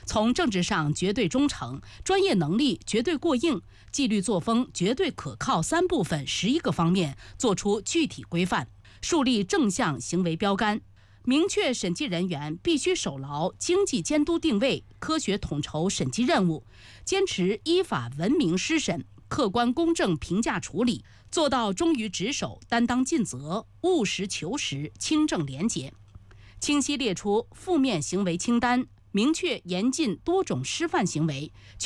从政治上绝对忠诚、专业能力绝对过硬、纪律作风绝对可靠3部分11个方面作出具体规范，树立正向行为标杆，明确审计人员必须守牢经济监督定位，科学统筹审计任务，坚持依法文明施审、客观公正评价处理，做到忠于职守、担当尽责、务实求实、清正廉洁。清晰列出负面行为清单，明确严禁多种失范行为，确